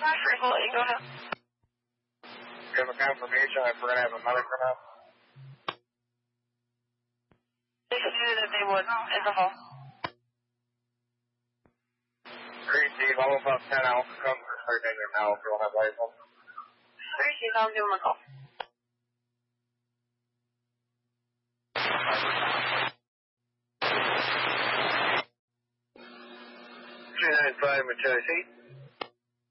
Frequently, go ahead. Give a confirmation if we're going to have a medic or not. They stated that they would in the hall. Great, Steve. I'm about 10 out. Come for start in your now if you want to have life on. Great, Steve. I'll give him a call. 295 Matilda Seat.